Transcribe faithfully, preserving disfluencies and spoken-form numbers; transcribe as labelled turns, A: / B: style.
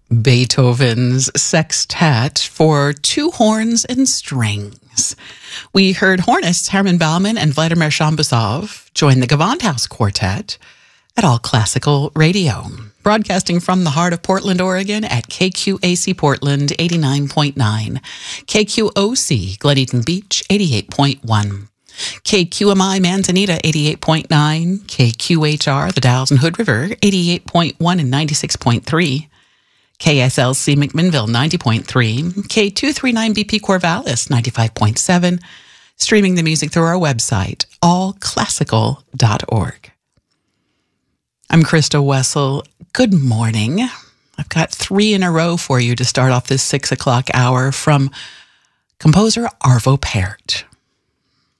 A: Beethoven's Sextet for two horns and strings. We heard hornists Herman Bauman and Vladimir Shambusov join the Gewandhaus Quartet at All Classical Radio, broadcasting from the heart of Portland, Oregon at K Q A C Portland eighty-nine point nine, K Q O C Glen Eden Beach eighty-eight point one, K Q M I Manzanita eighty-eight point nine, K Q H R The Dalles and Hood River eighty-eight point one and ninety-six point three, K S L C McMinnville ninety point three, K two thirty-nine B P Corvallis ninety-five point seven, streaming the music through our website, all classical dot org. I'm Krista Wessel. Good morning. I've got three in a row for you to start off this six o'clock hour from composer Arvo Pärt.